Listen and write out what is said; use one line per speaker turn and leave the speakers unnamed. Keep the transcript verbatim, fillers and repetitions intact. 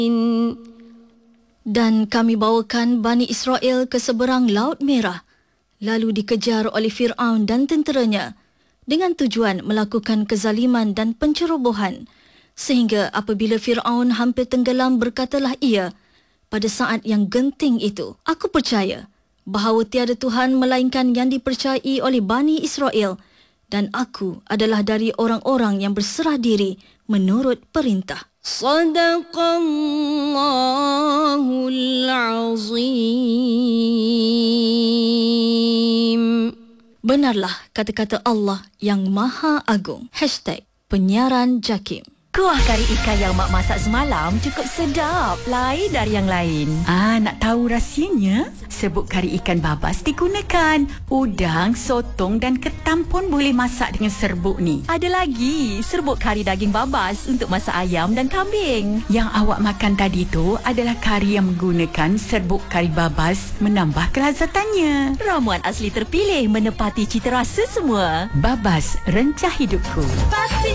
Dan kami bawakan Bani Israel ke seberang Laut Merah, lalu dikejar oleh Fir'aun dan tenteranya dengan tujuan melakukan kezaliman dan pencerobohan, sehingga apabila Fir'aun hampir tenggelam, berkatalah ia pada saat yang genting itu, "Aku percaya bahawa tiada Tuhan melainkan yang dipercayai oleh Bani Israel, dan aku adalah dari orang-orang yang berserah diri menurut perintah." Sadaqallahul Azim. Benarlah kata-kata Allah yang Maha Agung. Hashtag Penyiaran Jakim.
Kuah kari ikan yang mak masak semalam cukup sedap, lain dari yang lain. Ah, nak tahu rahsianya? Serbuk kari ikan babas digunakan. Udang, sotong dan ketam pun boleh masak dengan serbuk ni. Ada lagi, serbuk kari daging babas untuk masak ayam dan kambing. Yang awak makan tadi tu adalah kari yang menggunakan serbuk kari babas menambah kelazatannya. Ramuan asli terpilih menepati cita rasa semua. Babas, rencah hidupku. Pasti